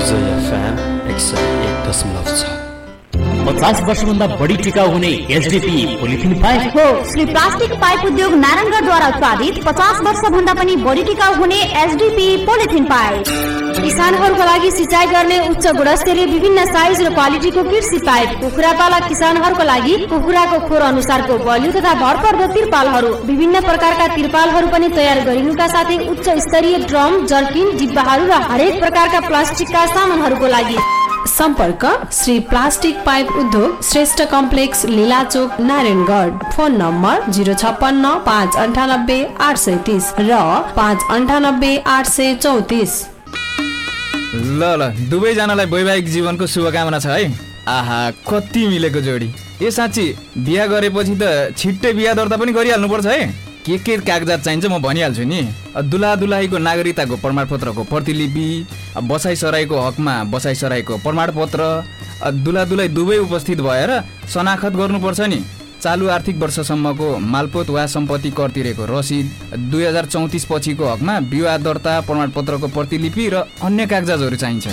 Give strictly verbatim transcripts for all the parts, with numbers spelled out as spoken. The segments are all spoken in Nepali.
विजय एफएम एक सय एक दशमलव छ। पचास वर्षभन्दा बढी टिकाउ हुने एचडीपी पोलिथिन पाइप हो। श्री प्लास्टिक पाइप उद्योग नारायणगढद्वारा उत्पादित पचास वर्षभन्दा पनि बढी टिकाउ हुने एचडीपी पोलिथिन पाइप। किसानहरूको लागि सिँचाइ गर्ने उच्च गुणस्तरीय विभिन्न साइज र क्वालिटीको कृषि पाइप। कुखुरा पालक किसानहरूको लागि कुखुराको खोर अनुसारको बलियो तथा भरपर्दो तिरपालहरू, विभिन्न प्रकारका तिरपालहरू पनि तयार गरिनुका साथै उच्च स्तरीय ड्रम, जर्किन, डिब्बाहरू र हरेक प्रकारका प्लास्टिकका सामानहरूको लागि सम्पर्क श्री प्लास्टिक पाइप उद्योग, Shrestha complex, लीलाचोक, Narayangarh. Phone number zero छप्पन्न पाँच अन्ठानब्बे आठ सय तीस र पाँच अन्ठानब्बे आठ सय चौतिस। ल ल दुवैजनालाई वैवाहिक जीवनको शुभकामना छ है। आहा कति मिलेको जोडी। ए साँच्ची बिहा गरेपछि त छिट्टै बिहा दर्ता पनि गरिहाल्नु पर्छ है। के के कागजात चाहिन्छ म भनिहाल्छु नि। दुला दुलाहीको नागरिकताको प्रमाणपत्रको प्रतिलिपि, बसाइ सराईको हकमा बसाइ सराईको प्रमाणपत्र, दुला दुलाई दुवै उपस्थित भएर शनाखत गर्नुपर्छ नि। चालु आर्थिक वर्षसम्मको मालपोत वा सम्पत्ति कर तिरेको रसिद, दुई हजार चौतिस पछिको हकमा विवाह दर्ता प्रमाणपत्रको प्रतिलिपि र अन्य कागजातहरू चाहिन्छ।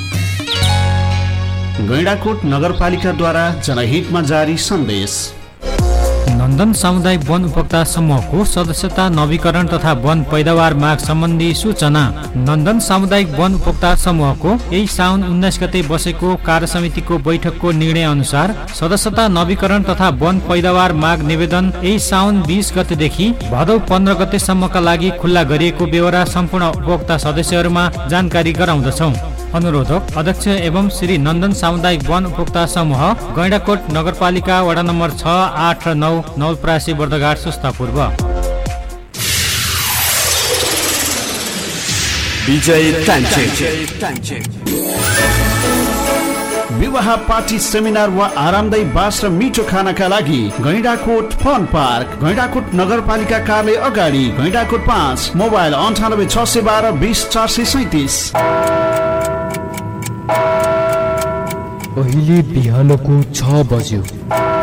गैंडाकोट नगरपालिकाद्वारा जनहितमा जारी सन्देश। नन्दन सामुदायिक वन उपभोक्ता समूहको सदस्यता नवीकरण तथा वन पैदावार माग सम्बन्धी सूचना। नन्दन सामुदायिक वन उपभोक्ता समूहको यही साउन उन्नाइस गते बसेको कार्य समितिको बैठकको निर्णय अनुसार सदस्यता नवीकरण तथा वन पैदावार माग निवेदन यही साउन बीस गतेदेखि भदौ पन्ध्र गतेसम्मका लागि खुल्ला गरिएको बेहोरा सम्पूर्ण उपभोक्ता सदस्यहरूमा जानकारी गराउँदछौँ। अनुरोधक अध्यक्ष एवं श्री नन्दन सामुदायिक वन उपभोक्ता समूह, गैंडाकोट नगरपालिका, वडा नम्बर छ, आठ र नौ, नवलपरासी, बर्दघाट, सुस्ता पूर्व। विवाह, पार्टी, सेमिनार वा आरामदायी बास र मिठो खानाका लागि गैंडाकोट फन पार्क, गैंडाकोट नगरपालिका कार्यालय अगाडि, गैंडाकोट पाँच। मोबाइल अन्ठानब्बे छ सय बाह्र बिस चार सय सैतिस। अहिले बिहानको छ बज्यो।